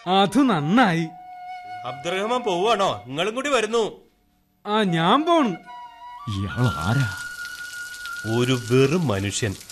അത് നന്നായി. അബ്ദുറഹ്മാൻ പോവാണോ? നിങ്ങളും കൂടി വരുന്നു? ഞാൻ പോണു. ഇയാൾ ആരാ? ഒരു വെറും മനുഷ്യൻ.